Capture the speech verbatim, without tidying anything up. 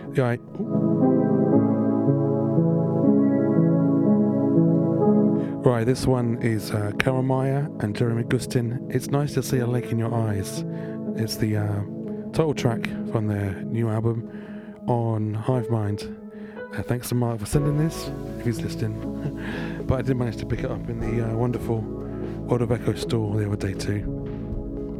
Yeah. Right, this one is uh, Carol Meyer and Jeremy Gustin. It's Nice to See a Lake in Your Eyes. It's the uh, title track from their new album on Hive Mind. Uh, thanks to Mark for sending this, if he's listening. But I did manage to pick it up in the uh, wonderful World of Echo store the other day too.